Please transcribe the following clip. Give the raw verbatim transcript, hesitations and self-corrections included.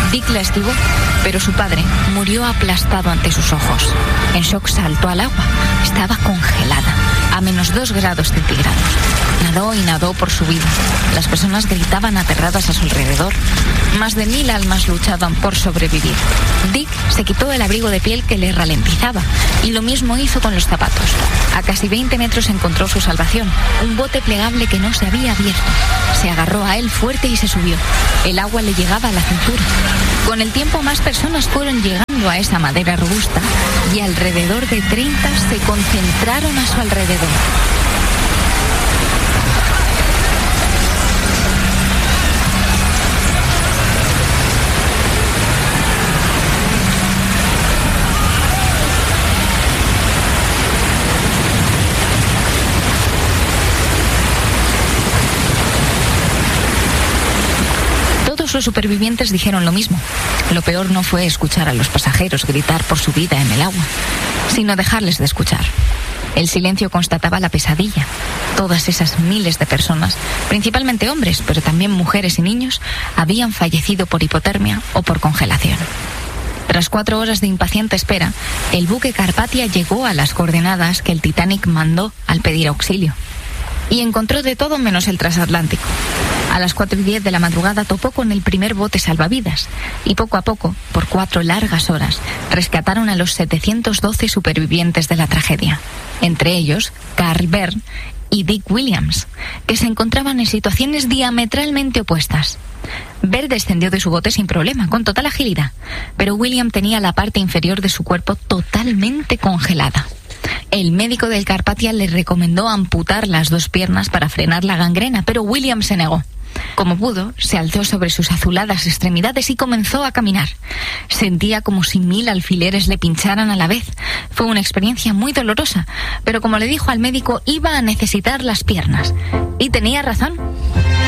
Dick la esquivó, pero su padre murió aplastado ante sus ojos. En shock saltó al agua. Estaba congelada, a menos dos grados centígrados. Nadó y nadó por su vida. Las personas gritaban aterradas a su alrededor. Más de mil almas luchaban por sobrevivir. Dick se quitó el abrigo de piel que le ralentizaba y lo mismo hizo con los zapatos. A casi veinte metros encontró su salvación, un bote plegable que no se había abierto. Se agarró a él fuerte y se subió. El agua le llegaba a la cintura. Con el tiempo más personas fueron llegando a esa madera robusta y alrededor de treinta se concentraron a su alrededor. Los supervivientes dijeron lo mismo. Lo peor no fue escuchar a los pasajeros gritar por su vida en el agua, sino dejarles de escuchar. El silencio constataba la pesadilla. Todas esas miles de personas, principalmente hombres, pero también mujeres y niños, habían fallecido por hipotermia o por congelación. Tras cuatro horas de impaciente espera, el buque Carpathia llegó a las coordenadas que el Titanic mandó al pedir auxilio. Y encontró de todo menos el transatlántico. A las cuatro y diez de la madrugada topó con el primer bote salvavidas y poco a poco, por cuatro largas horas, rescataron a los setecientos doce supervivientes de la tragedia. Entre ellos, Carl Bern y Dick Williams, que se encontraban en situaciones diametralmente opuestas. Bern descendió de su bote sin problema, con total agilidad, pero William tenía la parte inferior de su cuerpo totalmente congelada. El médico del Carpathia le recomendó amputar las dos piernas para frenar la gangrena, pero William se negó. Como pudo, se alzó sobre sus azuladas extremidades y comenzó a caminar. Sentía como si mil alfileres le pincharan a la vez. Fue una experiencia muy dolorosa, pero como le dijo al médico, iba a necesitar las piernas. Y tenía razón.